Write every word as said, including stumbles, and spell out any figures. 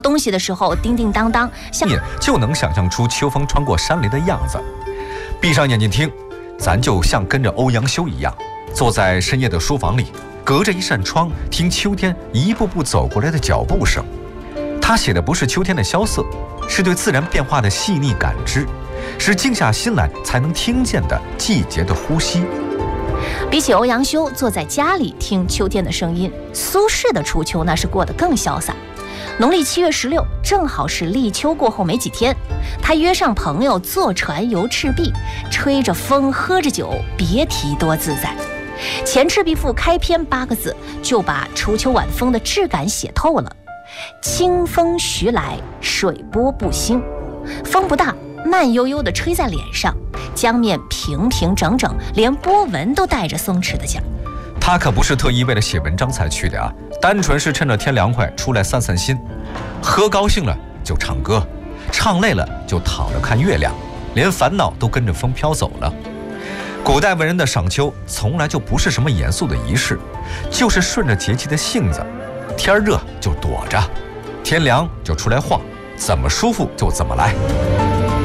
东西的时候叮叮当当，像就能想象出秋风穿过山林的样子。闭上眼睛听，咱就像跟着欧阳修一样，坐在深夜的书房里，隔着一扇窗听秋天一步步走过来的脚步声。他写的不是秋天的萧瑟，是对自然变化的细腻感知，是静下心来才能听见的季节的呼吸。 比起欧阳修坐在家里听秋天的声音，苏轼的初秋那是过得更潇洒。农历七月十六，正好是立秋过后没几天，他约上朋友坐船游赤壁，吹着风，喝着酒，别提多自在。《前赤壁赋》开篇八个字就把初秋晚风的质感写透了：清风徐来，水波不兴。风不大，慢悠悠地吹在脸上，江面平平整整，连波纹都带着松弛的劲儿。 他可不是特意为了写文章才去的啊，单纯是趁着天凉快出来散散心。喝高兴了就唱歌，唱累了就躺着看月亮，连烦恼都跟着风飘走了。古代文人的赏秋从来就不是什么严肃的仪式，就是顺着节气的性子，天热就躲着，天凉就出来晃，怎么舒服就怎么来。